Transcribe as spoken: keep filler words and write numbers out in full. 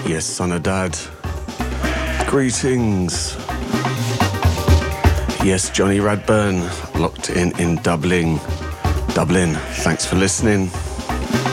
Yes, son of dad. Greetings. Yes, Johnny Radburn, locked in in Dublin. Dublin, thanks for listening.